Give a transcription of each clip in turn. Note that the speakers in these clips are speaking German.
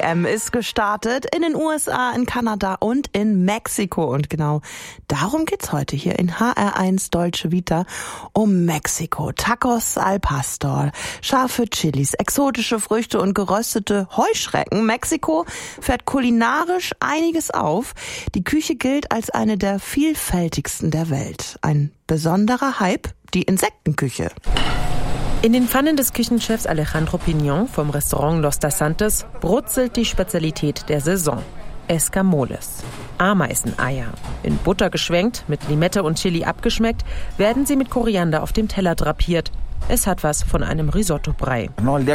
WM ist gestartet in den USA, in Kanada und in Mexiko. Und genau darum geht's heute hier in HR1 Deutsche Vita, um Mexiko. Tacos al Pastor, scharfe Chilis, exotische Früchte und geröstete Heuschrecken. Mexiko fährt kulinarisch einiges auf. Die Küche gilt als eine der vielfältigsten der Welt. Ein besonderer Hype, die Insektenküche. In den Pfannen des Küchenchefs Alejandro Piñón vom Restaurant Los Tasantes brutzelt die Spezialität der Saison: Escamoles. Ameiseneier. In Butter geschwenkt, mit Limette und Chili abgeschmeckt, werden sie mit Koriander auf dem Teller drapiert. Es hat was von einem Risotto-Brei.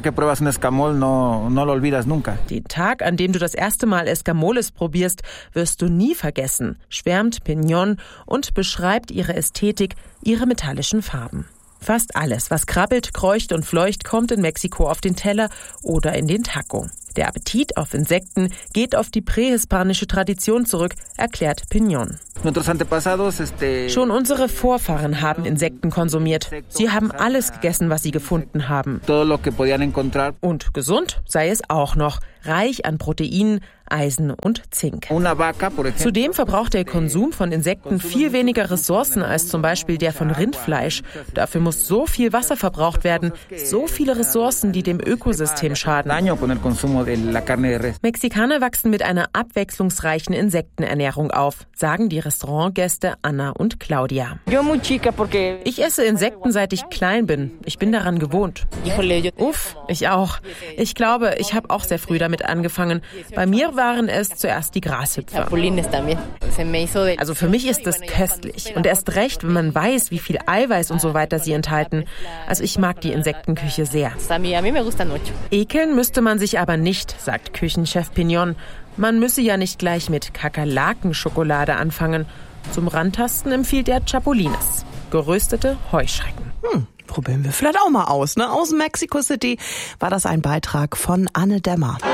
Den Tag, an dem du das erste Mal Escamoles probierst, wirst du nie vergessen, schwärmt Piñón und beschreibt ihre Ästhetik, ihre metallischen Farben. Fast alles, was krabbelt, kreucht und fleucht, kommt in Mexiko auf den Teller oder in den Taco. Der Appetit auf Insekten geht auf die prähispanische Tradition zurück, erklärt Piñón. Schon unsere Vorfahren haben Insekten konsumiert. Sie haben alles gegessen, was sie gefunden haben. Und gesund sei es auch noch, reich an Proteinen, Eisen und Zink. Zudem verbraucht der Konsum von Insekten viel weniger Ressourcen als zum Beispiel der von Rindfleisch. Dafür muss so viel Wasser verbraucht werden, so viele Ressourcen, die dem Ökosystem schaden. Mexikaner wachsen mit einer abwechslungsreichen Insektenernährung auf, sagen die Restaurantgäste Anna und Claudia. Ich esse Insekten, seit ich klein bin. Ich bin daran gewohnt. Uff, ich auch. Ich glaube, ich habe auch sehr früh damit angefangen. Bei mir waren es zuerst die Grashüpfer. Also für mich ist es köstlich. Und erst recht, wenn man weiß, wie viel Eiweiß und so weiter sie enthalten. Also ich mag die Insektenküche sehr. Ekeln müsste man sich aber nicht, sagt Küchenchef Piñón. Man müsse ja nicht gleich mit Kakerlakenschokolade anfangen. Zum Rantasten empfiehlt er Chapulines, geröstete Heuschrecken. Probieren wir vielleicht auch mal aus, ne? Aus Mexico City war das ein Beitrag von Anne Dämmer.